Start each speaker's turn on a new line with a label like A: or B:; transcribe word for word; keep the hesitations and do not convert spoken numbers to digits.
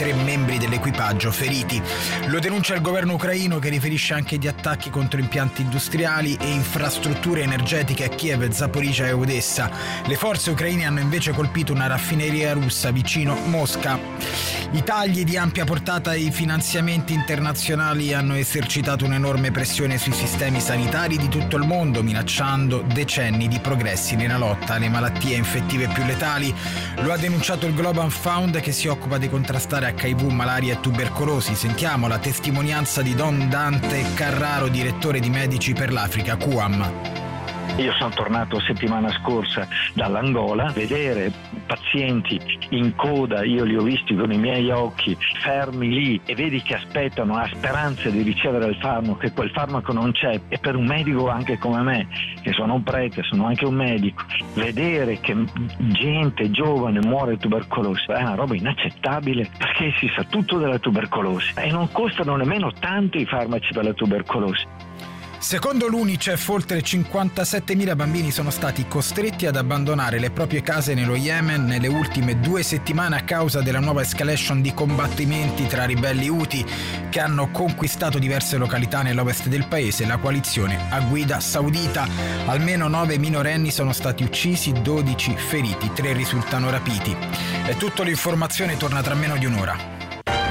A: tre membri dell'equipaggio feriti. Lo denuncia il governo ucraino, che riferisce anche di attacchi contro impianti industriali e infrastrutture energetiche a Kiev, Zaporizhzhia e Odessa. Le forze ucraine hanno invece colpito una raffineria russa vicino Mosca. I tagli di ampia portata ai finanziamenti internazionali hanno esercitato un'enorme pressione sui sistemi sanitari di tutto il mondo, minacciando decenni di progressi nella lotta alle malattie infettive più letali. Lo ha denunciato il Global Fund, che si occupa di contrastare acca i vu, malaria e tubercolosi. Sentiamo la testimonianza di Don Dante Carraro, direttore di Medici per l'Africa, Q A M.
B: Io sono tornato settimana scorsa dall'Angola, vedere pazienti in coda, io li ho visti con i miei occhi, fermi lì, e vedi che aspettano, ha speranza di ricevere il farmaco, che quel farmaco non c'è. E per un medico anche come me, che sono un prete, sono anche un medico, vedere che gente giovane muore di tubercolosi è una roba inaccettabile, perché si sa tutto della tubercolosi e non costano nemmeno tanto i farmaci per la tubercolosi.
A: Secondo l'UNICEF, oltre cinquantasettemila bambini sono stati costretti ad abbandonare le proprie case nello Yemen nelle ultime due settimane a causa della nuova escalation di combattimenti tra ribelli Houthi, che hanno conquistato diverse località nell'ovest del paese. La coalizione a guida saudita. Almeno nove minorenni sono stati uccisi, dodici feriti, tre risultano rapiti. È tutto, l'informazione torna tra meno di un'ora.